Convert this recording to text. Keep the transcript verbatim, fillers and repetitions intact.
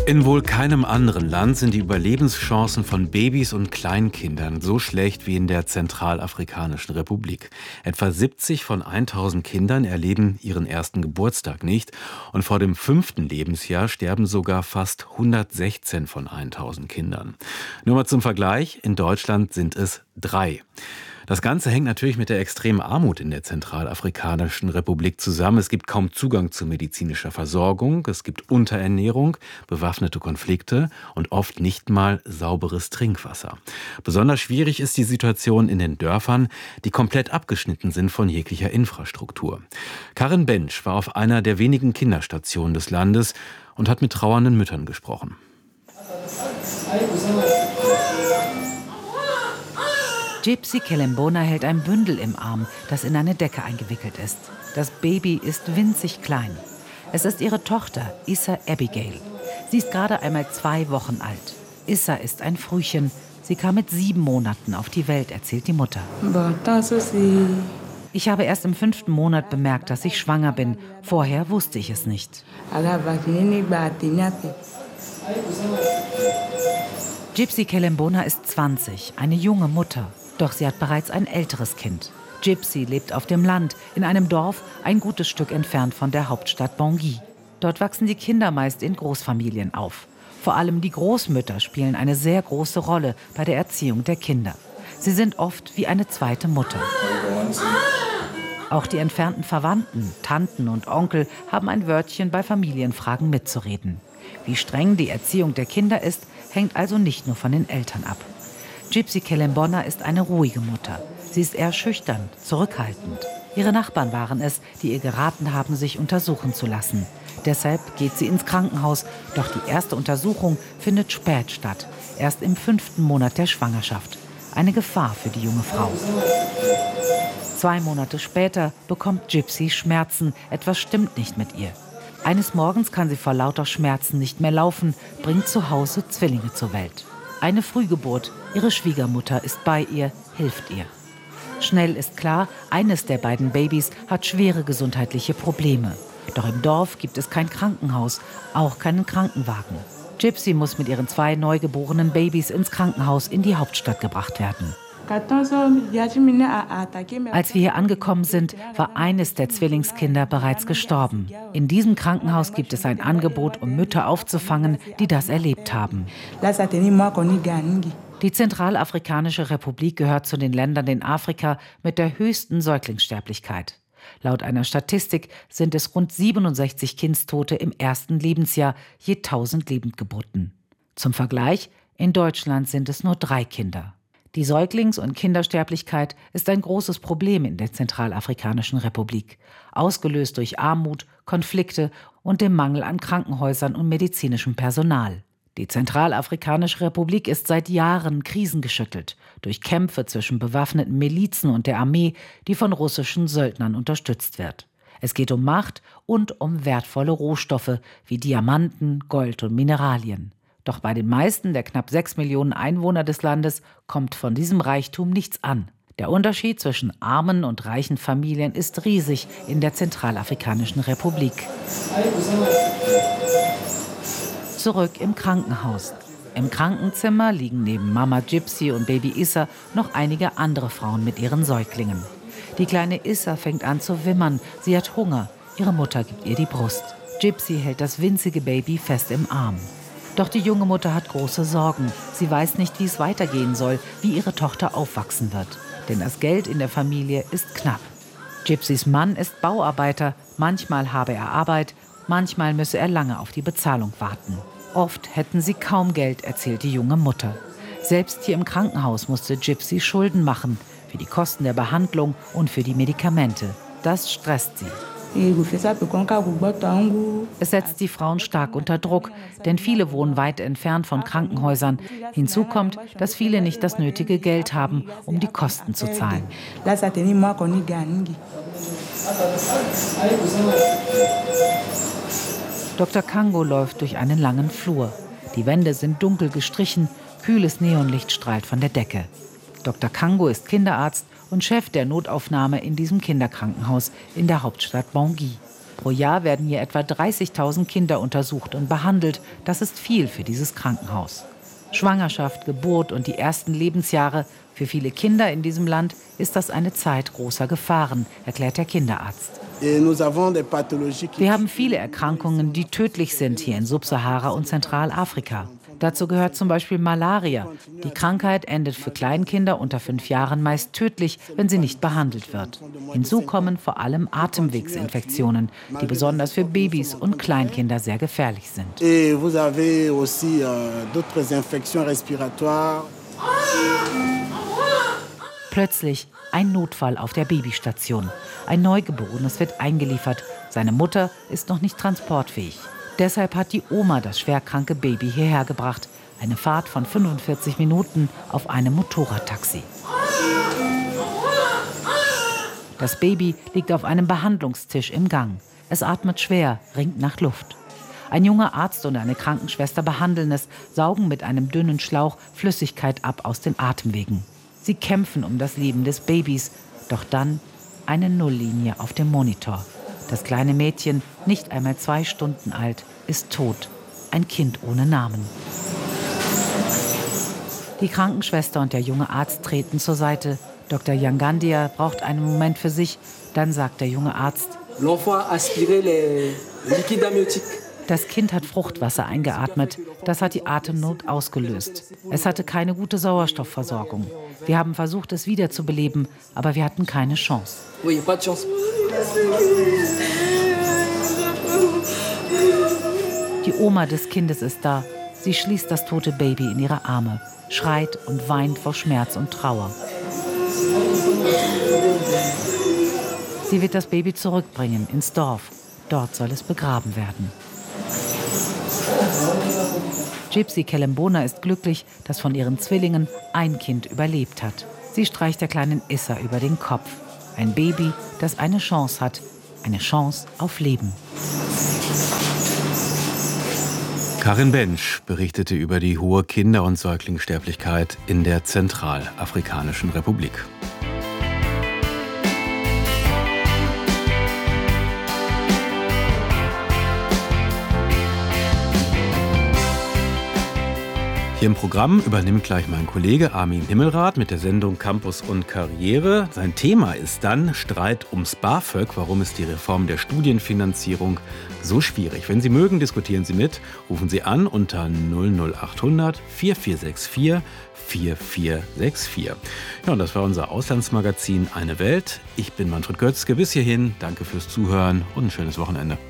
In wohl keinem anderen Land sind die Überlebenschancen von Babys und Kleinkindern so schlecht wie in der Zentralafrikanischen Republik. Etwa siebzig von tausend Kindern erleben ihren ersten Geburtstag nicht und vor dem fünften Lebensjahr sterben sogar fast hundertsechzehn von tausend Kindern. Nur mal zum Vergleich, in Deutschland sind es drei. Das Ganze hängt natürlich mit der extremen Armut in der Zentralafrikanischen Republik zusammen. Es gibt kaum Zugang zu medizinischer Versorgung, es gibt Unterernährung, bewaffnete Konflikte und oft nicht mal sauberes Trinkwasser. Besonders schwierig ist die Situation in den Dörfern, die komplett abgeschnitten sind von jeglicher Infrastruktur. Karin Bench war auf einer der wenigen Kinderstationen des Landes und hat mit trauernden Müttern gesprochen. Gypsy Kelembona hält ein Bündel im Arm, das in eine Decke eingewickelt ist. Das Baby ist winzig klein. Es ist ihre Tochter, Issa Abigail. Sie ist gerade einmal zwei Wochen alt. Issa ist ein Frühchen. Sie kam mit sieben Monaten auf die Welt, erzählt die Mutter. Ich habe erst im fünften Monat bemerkt, dass ich schwanger bin. Vorher wusste ich es nicht. Gypsy Kelembona ist zwanzig, eine junge Mutter. Doch sie hat bereits ein älteres Kind. Gypsy lebt auf dem Land, in einem Dorf, ein gutes Stück entfernt von der Hauptstadt Bangui. Dort wachsen die Kinder meist in Großfamilien auf. Vor allem die Großmütter spielen eine sehr große Rolle bei der Erziehung der Kinder. Sie sind oft wie eine zweite Mutter. Auch die entfernten Verwandten, Tanten und Onkel haben ein Wörtchen bei Familienfragen mitzureden. Wie streng die Erziehung der Kinder ist, hängt also nicht nur von den Eltern ab. Gypsy Kelembona ist eine ruhige Mutter. Sie ist eher schüchtern, zurückhaltend. Ihre Nachbarn waren es, die ihr geraten haben, sich untersuchen zu lassen. Deshalb geht sie ins Krankenhaus. Doch die erste Untersuchung findet spät statt, erst im fünften Monat der Schwangerschaft. Eine Gefahr für die junge Frau. Zwei Monate später bekommt Gypsy Schmerzen. Etwas stimmt nicht mit ihr. Eines Morgens kann sie vor lauter Schmerzen nicht mehr laufen, bringt zu Hause Zwillinge zur Welt. Eine Frühgeburt, ihre Schwiegermutter ist bei ihr, hilft ihr. Schnell ist klar, eines der beiden Babys hat schwere gesundheitliche Probleme. Doch im Dorf gibt es kein Krankenhaus, auch keinen Krankenwagen. Gypsy muss mit ihren zwei neugeborenen Babys ins Krankenhaus in die Hauptstadt gebracht werden. Als wir hier angekommen sind, war eines der Zwillingskinder bereits gestorben. In diesem Krankenhaus gibt es ein Angebot, um Mütter aufzufangen, die das erlebt haben. Die Zentralafrikanische Republik gehört zu den Ländern in Afrika mit der höchsten Säuglingssterblichkeit. Laut einer Statistik sind es rund siebenundsechzig Kindstote im ersten Lebensjahr je tausend Lebendgeburten. Zum Vergleich, in Deutschland sind es nur drei Kinder. Die Säuglings- und Kindersterblichkeit ist ein großes Problem in der Zentralafrikanischen Republik, ausgelöst durch Armut, Konflikte und dem Mangel an Krankenhäusern und medizinischem Personal. Die Zentralafrikanische Republik ist seit Jahren krisengeschüttelt durch Kämpfe zwischen bewaffneten Milizen und der Armee, die von russischen Söldnern unterstützt wird. Es geht um Macht und um wertvolle Rohstoffe wie Diamanten, Gold und Mineralien. Doch bei den meisten der knapp sechs Millionen Einwohner des Landes kommt von diesem Reichtum nichts an. Der Unterschied zwischen armen und reichen Familien ist riesig in der Zentralafrikanischen Republik. Zurück im Krankenhaus. Im Krankenzimmer liegen neben Mama Gypsy und Baby Issa noch einige andere Frauen mit ihren Säuglingen. Die kleine Issa fängt an zu wimmern. Sie hat Hunger. Ihre Mutter gibt ihr die Brust. Gypsy hält das winzige Baby fest im Arm. Doch die junge Mutter hat große Sorgen. Sie weiß nicht, wie es weitergehen soll, wie ihre Tochter aufwachsen wird. Denn das Geld in der Familie ist knapp. Gypsys Mann ist Bauarbeiter. Manchmal habe er Arbeit, manchmal müsse er lange auf die Bezahlung warten. Oft hätten sie kaum Geld, erzählt die junge Mutter. Selbst hier im Krankenhaus musste Gypsy Schulden machen. Für die Kosten der Behandlung und für die Medikamente. Das stresst sie. Es setzt die Frauen stark unter Druck, denn viele wohnen weit entfernt von Krankenhäusern. Hinzu kommt, dass viele nicht das nötige Geld haben, um die Kosten zu zahlen. Doktor Kango läuft durch einen langen Flur. Die Wände sind dunkel gestrichen, kühles Neonlicht strahlt von der Decke. Doktor Kango ist Kinderarzt und Chef der Notaufnahme in diesem Kinderkrankenhaus in der Hauptstadt Bangui. Pro Jahr werden hier etwa dreißigtausend Kinder untersucht und behandelt. Das ist viel für dieses Krankenhaus. Schwangerschaft, Geburt und die ersten Lebensjahre. Für viele Kinder in diesem Land ist das eine Zeit großer Gefahren, erklärt der Kinderarzt. Wir haben viele Erkrankungen, die tödlich sind hier in Subsahara und Zentralafrika. Dazu gehört zum Beispiel Malaria. Die Krankheit endet für Kleinkinder unter fünf Jahren meist tödlich, wenn sie nicht behandelt wird. Hinzu kommen vor allem Atemwegsinfektionen, die besonders für Babys und Kleinkinder sehr gefährlich sind. Plötzlich ein Notfall auf der Babystation. Ein Neugeborenes wird eingeliefert. Seine Mutter ist noch nicht transportfähig. Deshalb hat die Oma das schwerkranke Baby hierher gebracht. Eine Fahrt von fünfundvierzig Minuten auf einem Motorradtaxi. Das Baby liegt auf einem Behandlungstisch im Gang. Es atmet schwer, ringt nach Luft. Ein junger Arzt und eine Krankenschwester behandeln es, saugen mit einem dünnen Schlauch Flüssigkeit ab aus den Atemwegen. Sie kämpfen um das Leben des Babys. Doch dann eine Nulllinie auf dem Monitor. Das kleine Mädchen, nicht einmal zwei Stunden alt, ist tot. Ein Kind ohne Namen. Die Krankenschwester und der junge Arzt treten zur Seite. Doktor Yangandia braucht einen Moment für sich. Dann sagt der junge Arzt: Das Kind hat Fruchtwasser eingeatmet. Das hat die Atemnot ausgelöst. Es hatte keine gute Sauerstoffversorgung. Wir haben versucht, es wiederzubeleben, aber wir hatten keine Chance. Die Oma des Kindes ist da. Sie schließt das tote Baby in ihre Arme, schreit und weint vor Schmerz und Trauer. Sie wird das Baby zurückbringen ins Dorf. Dort soll es begraben werden. Gypsy Kelembona ist glücklich, dass von ihren Zwillingen ein Kind überlebt hat. Sie streicht der kleinen Issa über den Kopf. Ein Baby, das eine Chance hat. Eine Chance auf Leben. Karin Bensch berichtete über die hohe Kinder- und Säuglingssterblichkeit in der Zentralafrikanischen Republik. Hier im Programm übernimmt gleich mein Kollege Armin Himmelrath mit der Sendung Campus und Karriere. Sein Thema ist dann Streit ums BAföG. Warum ist die Reform der Studienfinanzierung so schwierig? Wenn Sie mögen, diskutieren Sie mit. Rufen Sie an unter null null achthundert vier vier sechs vier vier vier sechs vier. Ja, und das war unser Auslandsmagazin Eine Welt. Ich bin Manfred Götzke. Bis hierhin. Danke fürs Zuhören und ein schönes Wochenende.